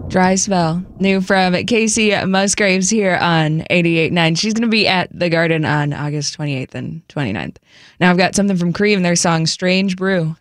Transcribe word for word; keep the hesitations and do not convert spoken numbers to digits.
Dry Spell. New from Casey Musgraves here on eighty-eight point nine. She's going to be at the Garden on August twenty-eighth and twenty-ninth. Now I've got something from Cream, their song Strange Brew.